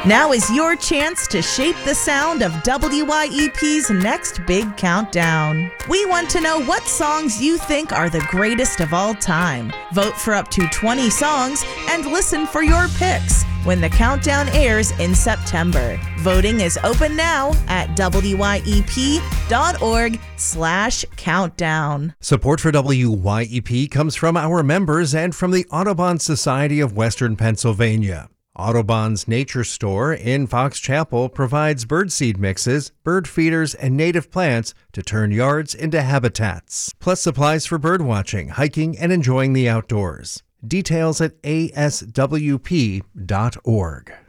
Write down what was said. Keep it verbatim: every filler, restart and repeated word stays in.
Now is your chance to shape the sound of W Y E P's next big countdown. We want to know what songs you think are the greatest of all time. Vote for up to twenty songs and listen for your picks when the countdown airs in September. Voting is open now at W Y E P dot org slash countdown. Support for W Y E P comes from our members and from the Audubon Society of Western Pennsylvania. Audubon's Nature Store in Fox Chapel provides birdseed mixes, bird feeders, and native plants to turn yards into habitats, plus supplies for birdwatching, hiking, and enjoying the outdoors. Details at A S W P dot org.